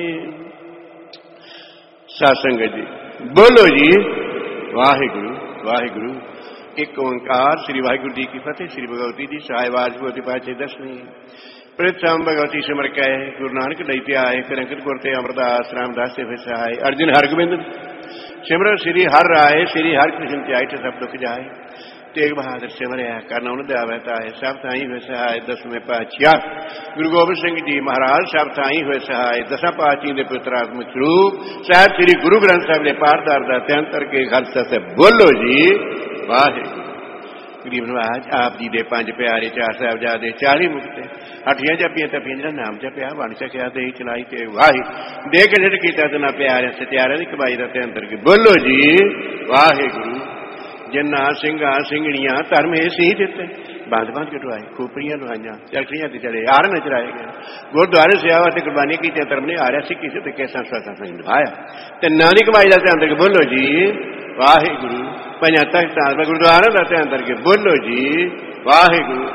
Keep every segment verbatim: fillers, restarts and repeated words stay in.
साध संगत जी बोलो जी वाहिगुरु वाहिगुरु। एक ओंकार श्री वाहिगुरु जी की फतेह। श्री भगवती जी सहाय वाज भगवती पाछे दसवीं प्रथम भगवती सिमर कह गुरु नानक लई आए फिर अंकित गुरते अमरदास रामदास से फिर सहाय अर्जुन हरगोबिंद सिमर श्री हर राय श्री हर कृष्ण त्याय सब दुख जाए तेग बहादुर सिमरिया करना दयावता है सब थाई हुए सहाय दसवें पातशाह गुरु गोबिंद सिंह जी महाराज सब थाई हुए सहाय दसा पातशाही के पुत्रात्मक स्वरूप साहब श्री गुरु ग्रंथ साहब ने पाठदार दत्यांतर के खालसा से बोलो जी वाहिगुरु। गरीब नवाज आप जी दे पंज प्यारे चार साहबजादे चाली मुक्ते अठियां जपियां तपियां जिहड़ा नाम जपिया बन सकिया दे चलाई ते वाहि दे के जिहड़ कीता तना प्यारे सत्यारे दी कमाई दा अंतर के बोलो जी वाहिगुरु। जिन्ना सिंगा सिंगड़ियां धर्म सी दिते बंद बंद कटवाए खोपड़ियां लुहाइया चरखड़ियां ते चले आर नचराए गए गुरुद्वारे सेवा ते कुर्बानी की धर्म ने आ रहा सी किसी तरीके संस्था निभाया ते नानी कमाई का अंदर के बोलो जी वाहिगुरु। पंजा तख्तां गुरुद्वारा का अंदर के बोलो जी वाहिगुरु।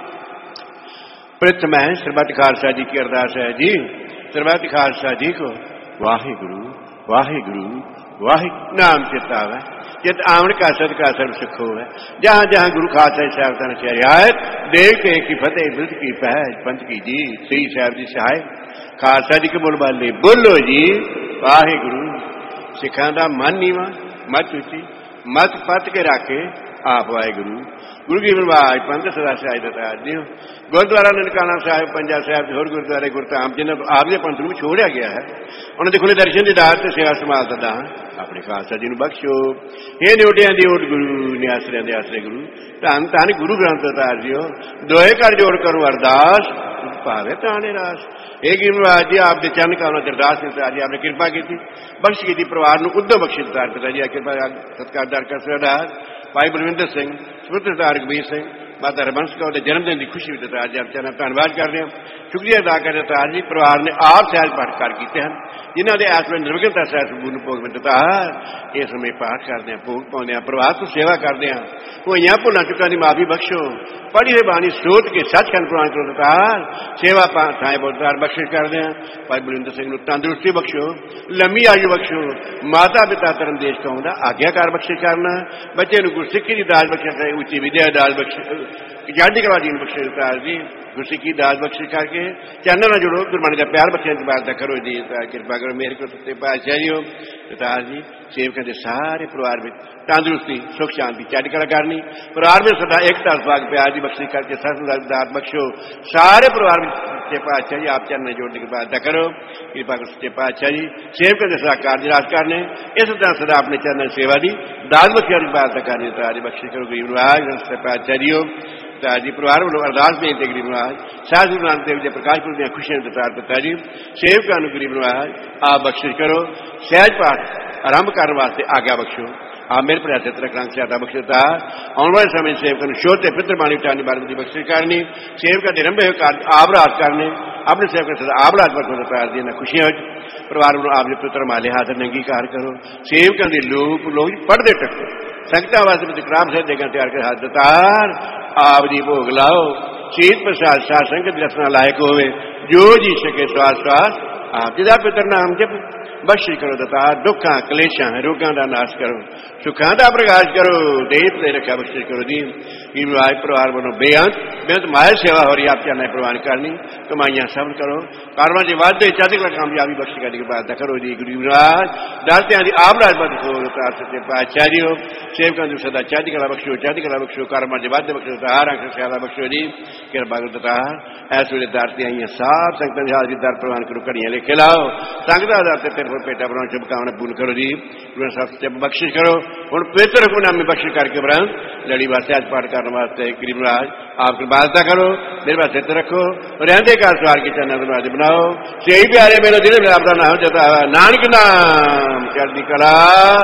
प्रथम है सरबत खालसा जी की अरदास है जी सरबत खालसा जी को वाहिगुरु वाहिगुरु वाहिगुरु नाम चितावे जित आमण का सद का सर्व सुख हो है जहां जहां गुरु खालसा साहब तन से रियायत देव के की फतेह बुद्ध की पहल पंथ की जी श्री साहब जी सहाय खालसा जी के बोल बाले बोलो जी वाहिगुरु। सिखा दा मन नीवा मत उची मत पत के राखे आप वाहिगुरु। गुरु की बिरवाज पंथ सदा सहाय दता दियो गुरुद्वारा ननकाना साहिब पंजा साहब होर गुरुद्वारे गुरधाम जिन्हों तो आपके पंथ में छोड़िया गया है उन्होंने खुले दर्शन की दात सेवा संभाल ददा अपने खालसा जी बख्शो हे न्योटिया की ओट गुरु ने आसरिया के आसरे गुरु धन धन गुरु ग्रंथ अवतार जियो दोए कर जोड़ करो अरदास भावे ताने रास। एक महाराज जी आपके चरण का अरदास अवतार जी आपने कृपा की बख्श की परिवार को उद्दम बख्शी अवतार पिता जी कृपा सत्कारदार कर सरदार भाई बलविंदर सिंह सुपुत्र सरदार रघबीर सिंह माता रबंस कौर के जन्मदिन की खुशी में दतार जी आप चरण धन्यवाद कर रहे हैं शुक्रिया अदा कर दतार जी परिवार ने आप सहज पाठ कर किए हैं जिन्हों ने इस वे निर्विघ्नता सहज संपूर्ण भोग में दतार इस समय पाठ करते हैं भोग पाते हैं परिवार को सेवा करते हैं होइयां भुलां चुकां दी माफी बख्शो पढ़ी हुई बाणी स्रोत के सचखंड प्रवान करो दतार सेवा थाए बोलदार बख्शिश करते हैं भाई बलविंदर सिंह तंदुरुस्ती बख्शो लंबी आयु बख्शो माता पिता धर्म देश कौम का आग्ञाकार बख्शिश करना बच्चे गुरसिक्खी की दाल बख्शिश करे उच्ची विद्या दाल बख्शिश जाति करा जी बख्शिश दतार जी गुरसिक्खी दाल बख्शिश करके चैनल ना जुड़ो गुरबाणी का प्यार बख्शे बात करो जी कृपा करो मेरे को सत्ते पातशाह हो दतार जी सेवकों के सारे परिवार में तंदुरुस्ती सुख शांति चढ़ कला करनी परिवार में सदा एकता भाग प्यार की बख्शी करके सदात बख्शो सारे परिवार में सच्चे पातशाह जी आप चरण जोड़ने की बात करो कृपा करो सच्चे पातशाह जी सेवकों के सदा कार्य राज करने इस तरह सदा अपने चरण सेवा की दाल बख्शी की बात करनी दतार जी बख्शी करो गरीब नवाज सच्चे पातशाह जी हो जी परिवार वालों अरदास बेनती गरीब नवाज साध गुरु नानक देव जी प्रकाशपुर दी खुशियां दतार पिता जी सेवकां नूं गरीब नवाज आप बख्शिश करो सहज पाठ आरंभ करने वास्ते आज्ञा बख्शो आप मेरे प्रयास रंग ज्यादा बख्शता आने वाले समय सेवकों को शोध पित्र बाणी उठाने बारे की बख्शिश करनी सेवकों के रंभे कार्य आबराज करने अपने सेवकों से आबराज बख्शो दतार दी खुशियां परिवार वालों आपने पुत्र माले हाथ अंगीकार करो सेवकों के लोग लोग पढ़ते टको संगतां वास्ते क्राम से देगा तैयार कर हाथ दतार आप जी भोग लाओ शीत प्रसाद साध संगत रसना लायक होवे जो जी सके श्वास श्वास आप जिदा पितर नाम जप बख्शी करो दतार दुखा कलेशा रोगों का नाश करो सुखा का प्रकाश करो देश ले रखा बख्शी करो दी आज परिवार बनो बेअंत बेअंत माया सेवा हो रही आप चलना प्रवान करनी कमाइयां सब करो कारोबार के वादे चाहते कामयाबी बख्शी करने की बात करो जी गुरुराज डरते हैं आप राज बद हो दतार सत्य पातशाह जी हो सेवकों की सदा चाहती कला बख्शो चाहती कला बख्शो कारोबार के वादे बख्शो दतार अंक सेवा बख्शो जी कृपा करो दतार ऐस वे दरते आई साफ संगत हाजिर दर प्रवान करो घड़ियां लिखे लाओ संगत दरते तेरे पेटा बनाओ शुभकामना पूर्ण करो जी गुरु बख्शिश करो हूँ पवित्र हुकुम में बख्शिश करके बरन लड़ी वास्ते आज पाठ करने वास्ते गरीब राज आप कृपालता करो मेरे पास सिद्ध रखो रहते का सवार की चैनल बनाओ सही प्यारे मेरे दिल में आपका नाम जता नानक नाम चढ़ती कला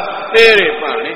तेरे पाने।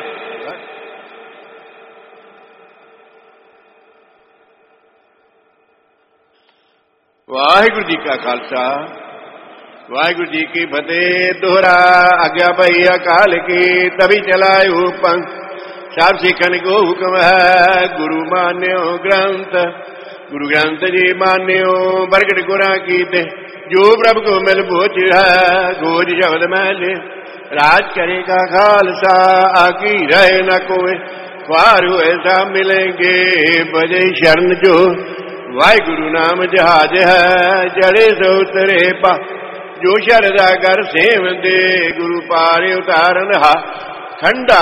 वाहिगुरु जी का खालसा वाहिगुरु जी की फतेह। दोहरा आज्ञा भई अकाल की तभी चलायो पंथ सब सिखन को हुक्म है गुरु मान्यो ग्रंथ गुरु ग्रंथ जी मान्यो प्रगट गुरा कीते जो प्रभु को मिल बोझ है गोज शब्द मैले राज करेगा खालसा आकी रहे न कोई ख्वार हुए सा मिलेंगे बजे शरण जो वाहिगुरु नाम जहाज है जड़े सो उतरे पा जो शरदा कर सेवंदे गुरु पारे उतारन हा खंडा